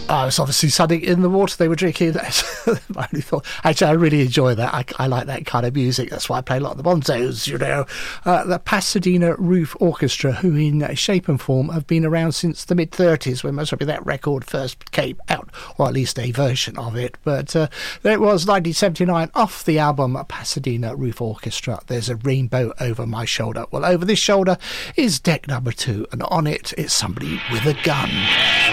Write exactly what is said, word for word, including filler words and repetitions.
Oh, it's obviously something in the water they were drinking. I only thought, actually, I really enjoy that. I, I like that kind of music. That's why I play a lot of the Bonzos, you know. Uh, the Pasadena Roof Orchestra, who in shape and form have been around since the mid-thirties, when most probably that record first came out, or at least a version of it. But uh, there it was, nineteen seventy-nine, off the album Pasadena Roof Orchestra, There's a Rainbow Over My Shoulder. Well, over this shoulder is deck number two, and on it is somebody with a gun.